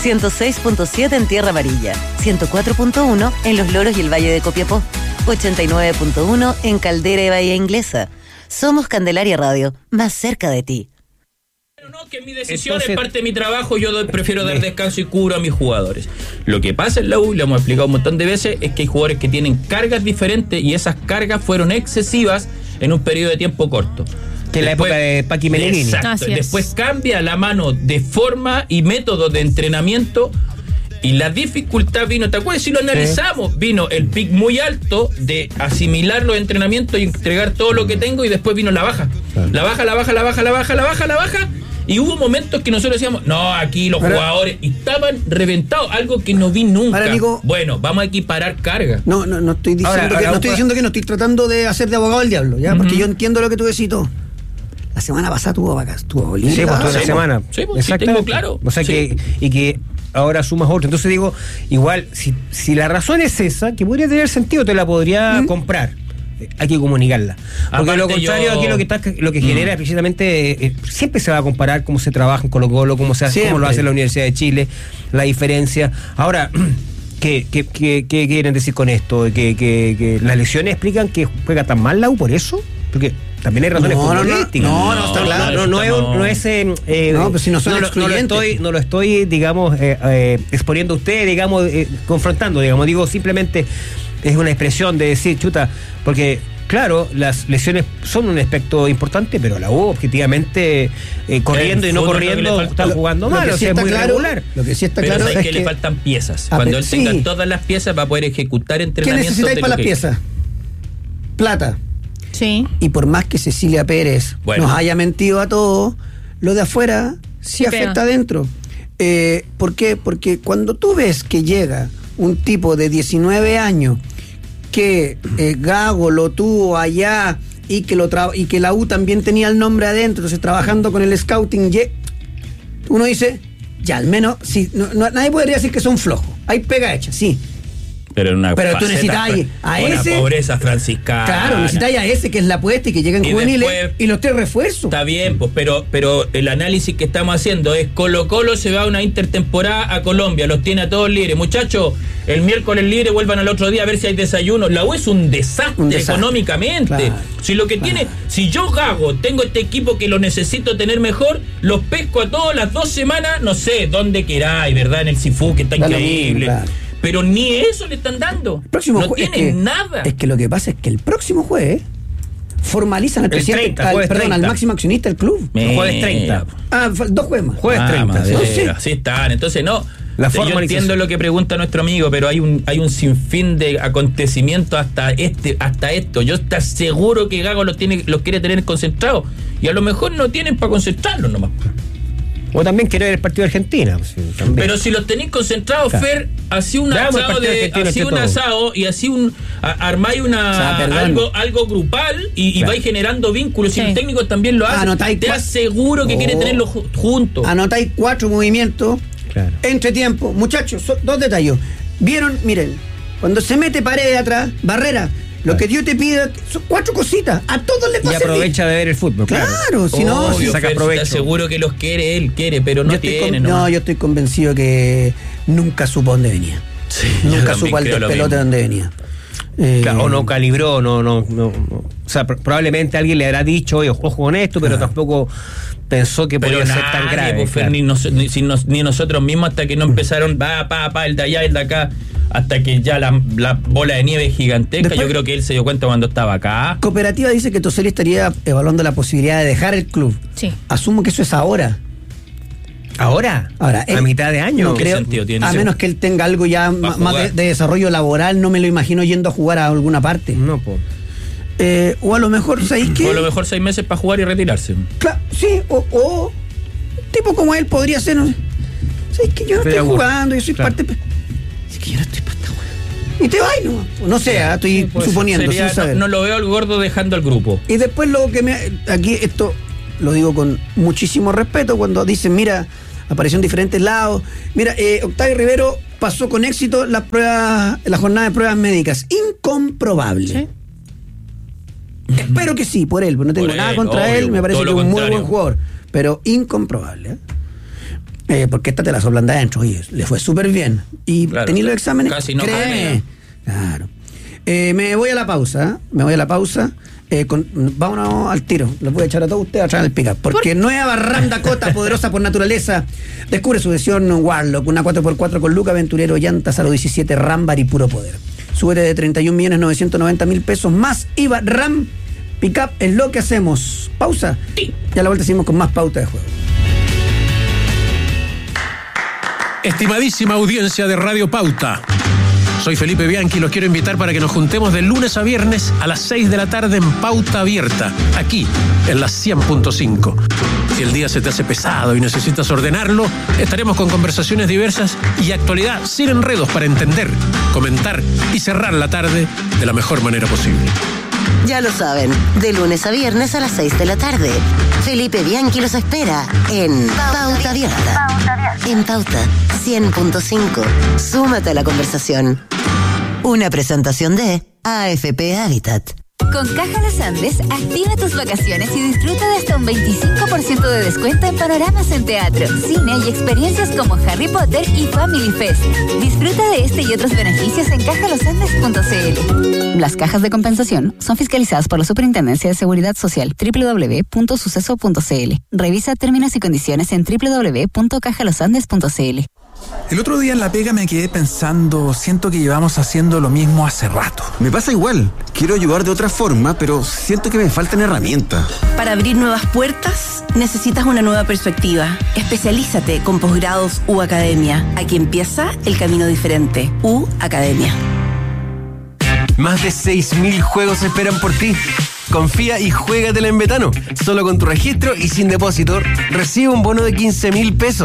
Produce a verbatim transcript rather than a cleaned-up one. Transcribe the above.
ciento seis punto siete en Tierra Amarilla, ciento cuatro punto uno en Los Loros y el Valle de Copiapó, ochenta y nueve punto uno en Caldera y Bahía Inglesa. Somos Candelaria Radio, más cerca de ti. No, que mi decisión Entonces, es parte de mi trabajo, yo doy, prefiero dar descanso y cubro a mis jugadores. Lo que pasa en la U, lo hemos explicado un montón de veces, es que hay jugadores que tienen cargas diferentes y esas cargas fueron excesivas en un periodo de tiempo corto. Que es la época de Paqui Meneghini. Exacto. Después cambia la mano de forma y método de entrenamiento y la dificultad vino, ¿te acuerdas? Si lo analizamos, vino el pic muy alto de asimilar los entrenamientos y entregar todo lo que tengo y después vino la baja. La baja, la baja, la baja, la baja, la baja, la baja. Y hubo momentos que nosotros decíamos, no, aquí los Ahora, jugadores estaban reventados, algo que no vi nunca. Ahora, Nico, bueno, vamos a equiparar carga. No, no, no estoy diciendo ahora, que ahora, no estoy ahora, diciendo que no estoy tratando de hacer de abogado del diablo, ¿ya? Uh-huh. Porque yo entiendo lo que tú decís todo. La semana pasada tuvo vacas, tuvo libre. Sí, pues toda la sí, semana. Sí, pues sí, tengo claro. O sea sí. que, y que ahora sumas otro. Entonces digo, igual, si, si la razón es esa, que podría tener sentido, te la podría ¿Mm? comprar. Hay que comunicarla. Porque Aparte lo contrario, yo... aquí lo que está, lo que genera mm. precisamente, eh, siempre se va a comparar cómo se trabaja en Colo-Colo, cómo se hace, cómo lo hace la Universidad de Chile, la diferencia. Ahora, ¿qué, qué, qué, qué quieren decir con esto? ¿Que, que, que las lesiones explican que juega tan mal la U por eso? Porque también hay razones no, futbolísticas. No, no, no, está claro. No, no, no, es, no es eh, eh, no, pues si no son no, no lo estoy, no lo estoy, digamos, eh, eh, exponiendo a usted, digamos, eh, confrontando, digamos, digo, simplemente es una expresión de decir, chuta, porque claro, las lesiones son un aspecto importante, pero la U objetivamente eh, corriendo y no corriendo están jugando mal, o sea, es muy claro, regular. Lo que sí está pero claro es es que, que le faltan piezas. Ah, Cuando él sí. tenga todas las piezas va a poder ejecutar entrenamientos. ¿Qué necesitáis para las piezas? Plata. Sí. Y por más que Cecilia Pérez bueno. nos haya mentido a todos, lo de afuera sí, sí afecta pega. adentro. Eh, ¿Por qué? Porque cuando tú ves que llega un tipo de diecinueve años que eh, Gago lo tuvo allá y que lo tra- y que la U también tenía el nombre adentro, entonces trabajando con el scouting, uno dice, ya al menos, sí, no, no, nadie podría decir que son flojos, hay pega hecha, sí. Pero, una pero tú necesitas a, a ese. Una pobreza franciscana. Claro, necesitas a ese que es la apuesta y que llega en y juveniles después, y los tres refuerzos. Está bien, pues, pero, pero el análisis que estamos haciendo es Colo Colo se va a una intertemporada a Colombia, los tiene a todos libres. Muchachos, el miércoles libre vuelvan al otro día a ver si hay desayuno. La U es un desastre, un desastre. económicamente. Claro, si lo que claro. tiene, si yo Gago tengo este equipo que lo necesito tener mejor, los pesco a todos las dos semanas, no sé, donde queráis, ¿verdad? En el Cifú, que está Dale increíble. Claro. Pero ni eso le están dando. Próximo no jue- tienen es que, nada. Es que lo que pasa es que el próximo jueves formalizan al el presidente, treinta, al, perdón, treinta. al máximo accionista del club. Me... Jueves treinta. Ah, dos jueves más. Jueves ah, treinta. Madre, no, sí. Así están. Entonces, no. La yo entiendo lo que pregunta nuestro amigo, pero hay un hay un sinfín de acontecimientos hasta este hasta esto. Yo estoy seguro que Gago los tiene los quiere tener concentrados y a lo mejor no tienen para concentrarlos nomás. O también quiere ver el partido de Argentina. Sí, pero si los tenéis concentrados, claro. Fer, así un Veamos asado de, así un asado y así un a, armáis una o sea, algo algo grupal y, claro. y vais generando vínculos. Sí. Y los técnicos también lo hacen. Anotáis te aseguro que oh. quiere tenerlos juntos. Anotáis cuatro movimientos. Claro. Entre tiempo. Muchachos, so, dos detalles. Vieron, miren, cuando se mete pared atrás, barrera. Lo que Dios te pide son cuatro cositas. A todos les va a servir. Y aprovecha de ver el fútbol, claro. Claro, si no, oh, si saca provecho. Seguro que los quiere, él quiere, pero no tiene. Con, no, yo estoy convencido que nunca supo dónde venía. Sí, nunca supo al despelote dónde venía. Eh, claro, o no calibró, no, no, no, no. O sea, pr- probablemente alguien le habrá dicho, oye, ojo con esto, pero claro. tampoco pensó que podía ser tan grave. Pues, claro. ni, nos, ni, si nos, ni nosotros mismos hasta que no empezaron, va, pa, pa, el de allá, el de acá. Hasta que ya la, la bola de nieve es gigantesca. Después, yo creo que él se dio cuenta cuando estaba acá. Cooperativa dice que Toselli estaría evaluando la posibilidad de dejar el club. Sí. Asumo que eso es ahora. ¿Ahora? Ahora ¿A él, mitad de año? No creo, sentido tiene? A menos que él tenga algo ya más, más de, de desarrollo laboral, no me lo imagino yendo a jugar a alguna parte. No, pues. Eh, o a lo mejor, ¿sabéis qué? O a lo mejor seis meses para jugar y retirarse. Claro, sí, o, o un tipo como él podría ser. ¿No? ¿Sabéis que yo no estoy Pero, jugando? Yo soy claro. parte. Es que yo no estoy para esta weá. Y te vas, no. No sé, ¿eh? estoy pues suponiendo. Sería, sin saber. No, no lo veo al gordo dejando al grupo. Y después lo que me. Aquí esto lo digo con muchísimo respeto cuando dicen, mira, apareció en diferentes lados. Mira, eh, Octavio Rivero pasó con éxito las pruebas, la jornada de pruebas médicas. Incomprobable. ¿Sí? Espero que sí, por él, porque no tengo por nada él, contra obvio, él, me parece que es un muy buen jugador, pero incomprobable. ¿eh? Eh, porque esta te la soplan de adentro. Oye, le fue súper bien. Y claro, tenía los exámenes. Casi no. Créeme. Claro. Eh, me voy a la pausa. ¿eh? Me voy a la pausa. Eh, con, vámonos al tiro. Los voy a echar a todos ustedes atrás del pick-up. Porque ¿Por? nueva Ram Dakota, poderosa por naturaleza. Descubre su versión Warlock, una cuatro por cuatro con look aventurero, llantas a los diecisiete, Rambar y puro poder. Súbete de treinta y un millones novecientos noventa mil pesos más I V A. Ram Pick-up es lo que hacemos. Pausa. Sí. Y a la vuelta seguimos con más pauta de juego. Estimadísima audiencia de Radio Pauta. Soy Felipe Bianchi y los quiero invitar para que nos juntemos de lunes a viernes a las seis de la tarde en Pauta Abierta, aquí en la cien punto cinco. Si el día se te hace pesado y necesitas ordenarlo, estaremos con conversaciones diversas y actualidad sin enredos para entender, comentar y cerrar la tarde de la mejor manera posible. Ya lo saben, de lunes a viernes a las seis de la tarde. Felipe Bianchi los espera en Pauta Abierta. En Pauta cien punto cinco. Súmate a la conversación. Una presentación de A F P Habitat. Con Caja Los Andes, activa tus vacaciones y disfruta de hasta un veinticinco por ciento de descuento en panoramas en teatro, cine y experiencias como Harry Potter y Family Fest. Disfruta de este y otros beneficios en caja los andes punto c l. Las cajas de compensación son fiscalizadas por la Superintendencia de Seguridad Social, doble u doble u doble u punto suceso punto c l. Revisa términos y condiciones en doble u doble u doble u punto caja los andes punto c l. El otro día en la pega me quedé pensando, siento que llevamos haciendo lo mismo hace rato. Me pasa igual, quiero ayudar de otra forma, pero siento que me faltan herramientas. Para abrir nuevas puertas, necesitas una nueva perspectiva. Especialízate con posgrados U Academia. Aquí empieza el camino diferente. U Academia. Más de seis mil juegos esperan por ti. Confía y juégatela en Betano. Solo con tu registro y sin depósito, recibe un bono de quince mil pesos.